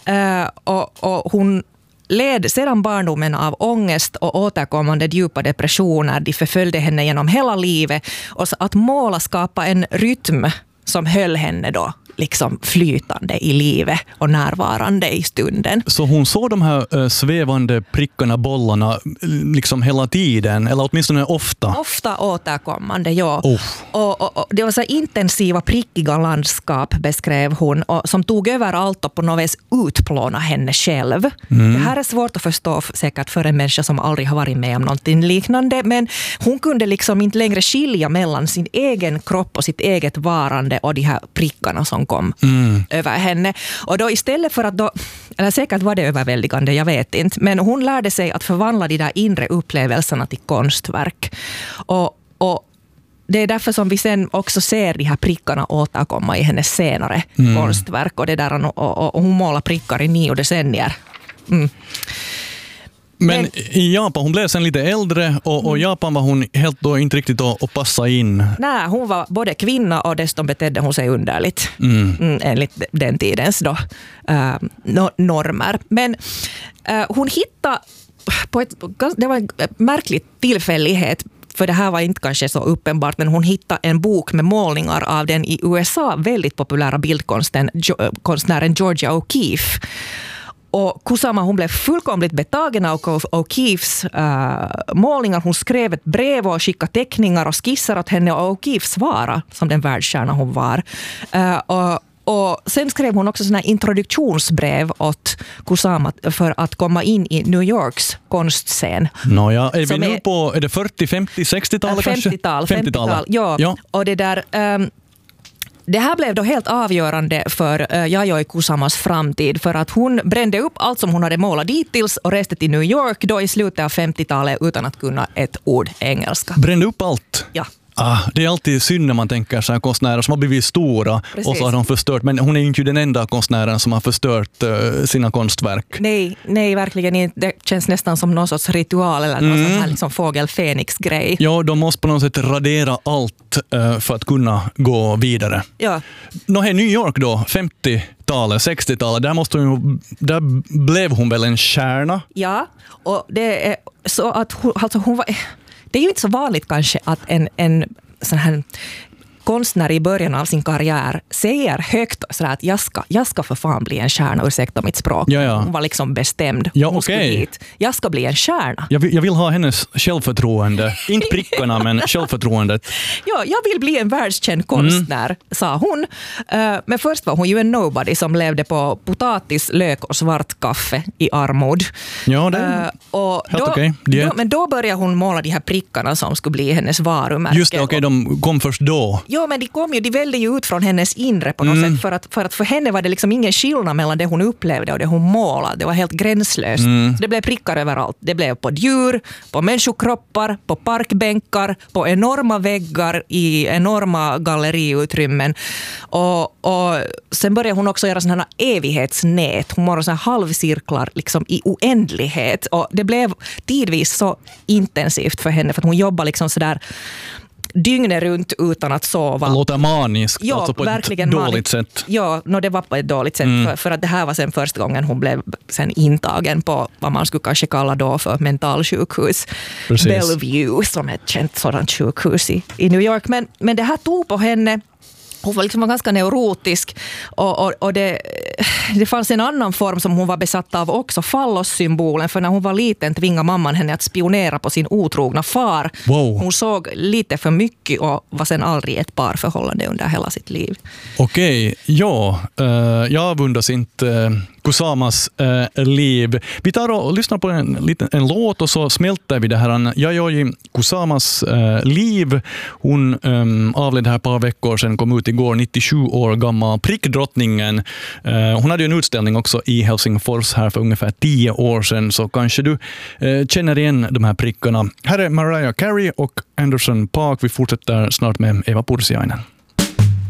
Och hon led sedan barndomen av ångest och återkommande djupa depressioner. De förföljde henne genom hela livet. Och så att måla skapa en rytm som höll henne då liksom flytande i livet och närvarande i stunden. Så hon såg de här svävande prickarna, bollarna liksom hela tiden, eller åtminstone ofta? Ofta återkommande, ja. Och det var så intensiva, prickiga landskap, beskrev hon, och som tog över allt och på något vis utplåna henne själv. Det här är svårt att förstå säkert för en människa som aldrig har varit med om någonting liknande, men hon kunde liksom inte längre skilja mellan sin egen kropp och sitt eget varande och de här prickarna som kom över henne. Och då istället för att då, eller säkert var det överväldigande, jag vet inte, men hon lärde sig att förvandla de där inre upplevelserna till konstverk. Och det är därför som vi sen också ser de här prickarna återkomma i hennes senare konstverk. Och det där, och hon målar prickar i 9 decennier. Men i Japan, hon blev sen lite äldre och Japan var hon helt då inte riktigt att passa in. Nej, hon var både kvinna och dessutom betedde hon sig underligt enligt den tidens då, normer. Men hon hittade det var en märklig tillfällighet, för det här var inte kanske så uppenbart, men hon hittade en bok med målningar av den i USA väldigt populära bildkonstnären Georgia O'Keeffe. Och Kusama, hon blev fullkomligt betagen av O'Keeffes målningar. Hon skrev ett brev och skickade teckningar och skisser åt henne, och O'Keeffe svarade som den världsstjärna hon var. Och sen skrev hon också såna här introduktionsbrev åt Kusama för att komma in i New Yorks konstscen. Nåja, är vi nu på, är det 40, 50, 60-talet kanske? 50-tal, ja. Och det där... Det här blev då helt avgörande för Yayoi Kusamas framtid, för att hon brände upp allt som hon hade målat dittills och reste till New York då i slutet av 50-talet utan att kunna ett ord engelska. Brände upp allt? Ja. Det är alltid synd när man tänker så här konstnärer som har blivit stora. Precis. Och så har de förstört. Men hon är inte den enda konstnären som har förstört sina konstverk. Nej, verkligen inte. Det känns nästan som någon sorts ritual eller någon sån här liksom fågel-Fenix-grej. Ja, de måste på något sätt radera allt för att kunna gå vidare. Ja. New York då, 50-talet, 60-talet, där blev hon väl en stjärna? Ja, och det är så att hon var... Det är ju inte så vanligt kanske att en sån här konstnär i början av sin karriär säger högt så att jag ska för fan bli en stjärna, ursäkta mitt språk. Ja. Hon var liksom bestämd. Jag ska bli en stjärna. Jag vill ha hennes självförtroende. Inte prickarna, men självförtroendet. Ja, jag vill bli en världskänd konstnär, sa hon. Men först var hon ju en nobody som levde på potatis, lök och svart kaffe i armod. Ja, det är helt okej. Men då började hon måla de här prickarna som skulle bli hennes varumärke. Just det, de kom först då. Ja, men de välde ju ut från hennes inre på något sätt. För henne var det liksom ingen skillnad mellan det hon upplevde och det hon målade. Det var helt gränslöst. Så det blev prickar överallt. Det blev på djur, på människokroppar, på parkbänkar, på enorma väggar i enorma galleriutrymmen. Och sen började hon också göra sådana evighetsnät. Hon målade sådana halvcirklar liksom i oändlighet. Och det blev tidvis så intensivt för henne, för att hon jobbade liksom sådär dygnet runt utan att sova. Det låter maniskt, ja, alltså på ett dåligt sätt. Ja, det var på ett dåligt sätt. För att det här var sen första gången hon blev sen intagen på vad man skulle kanske kalla då för mentalsjukhus. Precis. Bellevue, som är ett känt sådant sjukhus i New York. Men det här tog på henne. Hon var liksom ganska neurotisk och det fanns en annan form som hon var besatt av också, fallossymbolen, för när hon var liten tvingade mamman henne att spionera på sin otrogna far. Wow. Hon såg lite för mycket och var sen aldrig ett parförhållande under hela sitt liv. Okej, ja. Jag avundas inte Kusamas liv. Vi tar och lyssnar på en låt och så smälter vi det här. Yayoi Kusamas liv. Hon avled här ett par veckor sedan, kom ut igår, 97 år gammal, prickdrottningen. Hon hade ju en utställning också i Helsingfors här för ungefär 10 år sedan, så kanske du känner igen de här prickarna. Här är Mariah Carey och Anderson .Paak. Vi fortsätter snart med Eva Pursiainen.